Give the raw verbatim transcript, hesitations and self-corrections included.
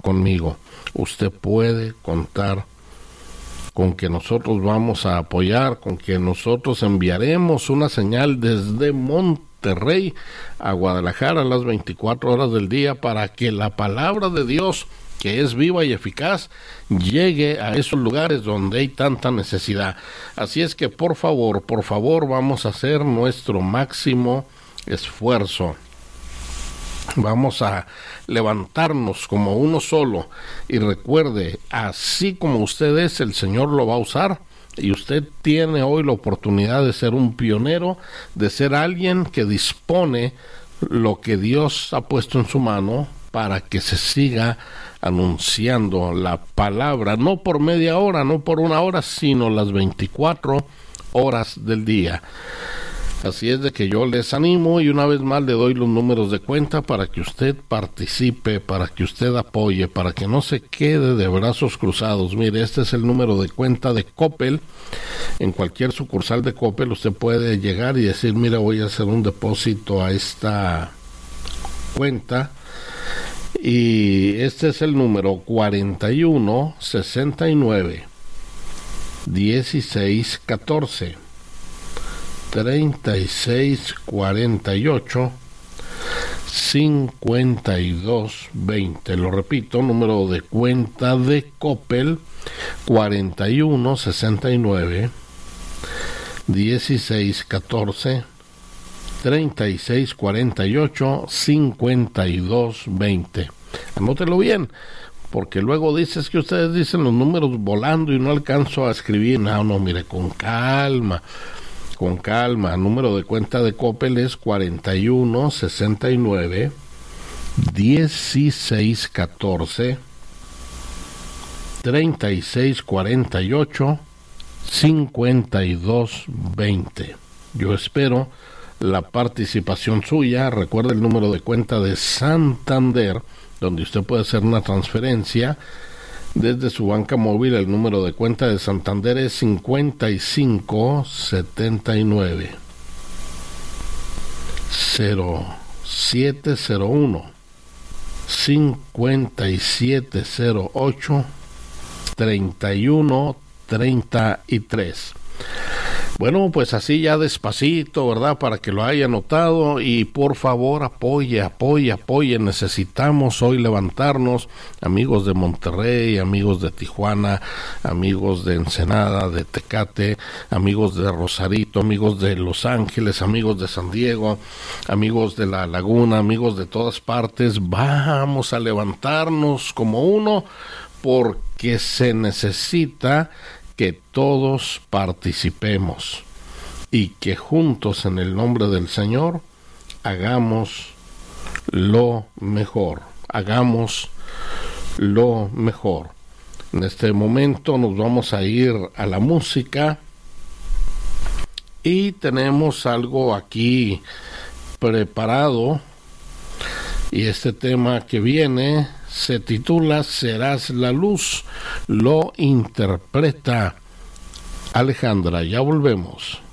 conmigo. Usted puede contar con que nosotros vamos a apoyar, con que nosotros enviaremos una señal desde Monterrey a Guadalajara a las veinticuatro horas del día para que la palabra de Dios, que es viva y eficaz, llegue a esos lugares donde hay tanta necesidad. Así es que por favor, por favor, vamos a hacer nuestro máximo esfuerzo. Vamos a levantarnos como uno solo y recuerde, así como usted es, el Señor lo va a usar y usted tiene hoy la oportunidad de ser un pionero, de ser alguien que dispone lo que Dios ha puesto en su mano para que se siga anunciando la palabra, no por media hora, no por una hora, sino las veinticuatro horas del día. Así es de que yo les animo y una vez más le doy los números de cuenta para que usted participe, para que usted apoye, para que no se quede de brazos cruzados. Mire, este es el número de cuenta de Coppel. En cualquier sucursal de Coppel usted puede llegar y decir, mira, voy a hacer un depósito a esta cuenta. Y este es el número cuarenta y uno, sesenta y nueve, dieciséis, catorce. treinta y seis, cuarenta y ocho, cincuenta y dos, veinte. Lo repito, número de cuenta de Coppel, cuarenta y uno, sesenta y nueve, dieciséis, catorce, treinta y seis, cuarenta y ocho, cincuenta y dos, veinte. Anótelo bien, porque luego dices que ustedes dicen los números volando y no alcanzo a escribir. No, no, mire, con calma. Con calma, el número de cuenta de Coppel es cuarenta y uno, sesenta y nueve, dieciséis, catorce, treinta y seis, cuarenta y ocho, cincuenta y dos, veinte. Yo espero la participación suya. Recuerde el número de cuenta de Santander, donde usted puede hacer una transferencia desde su banca móvil. El número de cuenta de Santander es cincuenta y cinco, setenta y nueve, cero siete cero uno, cincuenta y siete cero ocho, treinta y uno, treinta y tres. Bueno, pues así ya despacito, ¿verdad? Para que lo haya notado y por favor apoye, apoye, apoye. Necesitamos hoy levantarnos, amigos de Monterrey, amigos de Tijuana, amigos de Ensenada, de Tecate, amigos de Rosarito, amigos de Los Ángeles, amigos de San Diego, amigos de La Laguna, amigos de todas partes. Vamos a levantarnos como uno porque se necesita que todos participemos y que juntos en el nombre del Señor hagamos lo mejor, hagamos lo mejor. En este momento nos vamos a ir a la música y tenemos algo aquí preparado y este tema que viene se titula Serás la luz, lo interpreta Alejandra. Ya volvemos.